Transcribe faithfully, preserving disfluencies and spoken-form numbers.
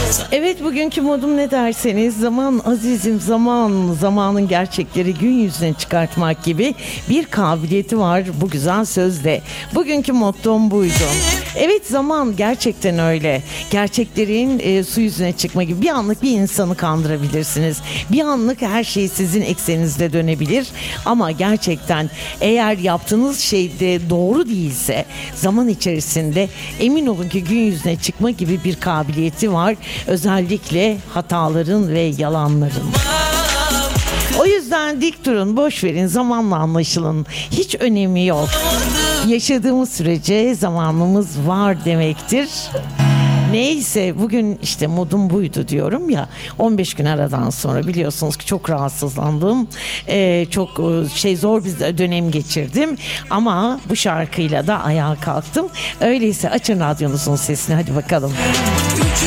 Evet, bugünkü modum ne derseniz, zaman azizim zaman, zamanın gerçekleri gün yüzüne çıkartmak gibi bir kabiliyeti var bu güzel sözde. Bugünkü mottom buydu. Evet, zaman gerçekten öyle. Gerçeklerin e, su yüzüne çıkma gibi. Bir anlık bir insanı kandırabilirsiniz. Bir anlık her şey sizin ekseninizde dönebilir. Ama gerçekten eğer yaptığınız şey de doğru değilse zaman içerisinde emin olun ki gün yüzüne çıkma gibi bir kabiliyeti var. Özellikle hataların ve yalanların. O yüzden dik durun, boş verin, zamanla anlaşılın. Hiç önemi yok. Yaşadığımız sürece zamanımız var demektir. Neyse, bugün işte modum buydu diyorum ya. on beş gün aradan sonra biliyorsunuz ki çok rahatsızlandım. Ee, çok şey zor bir dönem geçirdim. Ama bu şarkıyla da ayağa kalktım. Öyleyse açın radyonuzun sesini, hadi bakalım.